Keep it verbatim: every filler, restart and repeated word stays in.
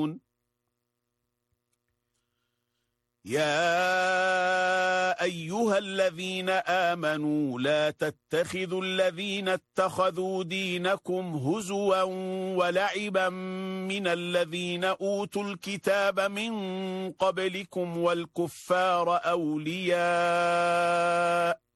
يا أيها الذين آمنوا لا تتخذوا الذين اتخذوا دينكم هزوا ولعبا من الذين أوتوا الكتاب من قبلكم والكفار أولياء